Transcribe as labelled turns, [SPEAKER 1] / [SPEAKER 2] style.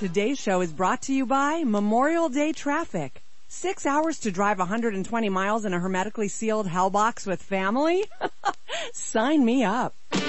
[SPEAKER 1] Today's show is brought to you by Memorial Day traffic. 6 hours to drive 120 miles in a hermetically sealed hellbox with family? Sign me up.